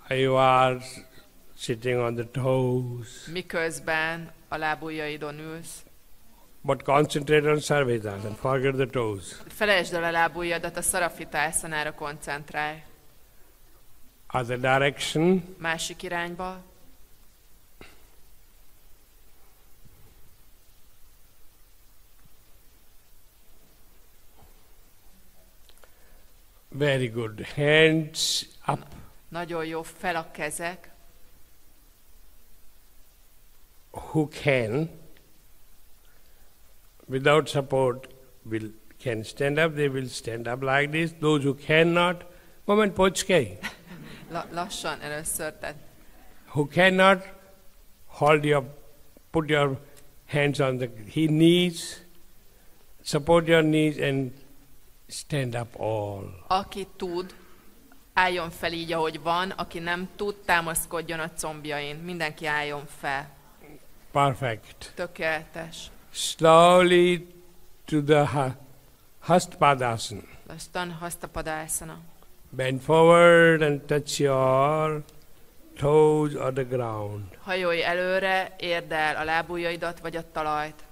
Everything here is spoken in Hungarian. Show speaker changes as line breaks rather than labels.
You are sitting on the toes.
Miközben a lábujjaidon ülsz.
But concentrate on Sarvasana and forget the toes.
Felejtsd el a lábujjadat, a Sarvasana asanára koncentrálj.
Other direction.
Másik irányba.
Very good. Hands up.
Nagyon jó, fel a kezek.
Who can, without support, can stand up, they will stand up like this. Those who cannot, moment pochke.
Lassan először, tehát.
Who cannot, put your hands on the knees, support your knees and stand up all.
Aki tud, álljon fel így, ahogy van. Aki nem tud, támaszkodjon a combjain. Mindenki álljon fel.
Perfect.
Tökéletes.
Slowly to the Hastpadasana.
Lassan Hastpadasana.
Bend forward and touch your toes on the ground.
Hajolj előre, érd el a lábujjaidat vagy a talajt.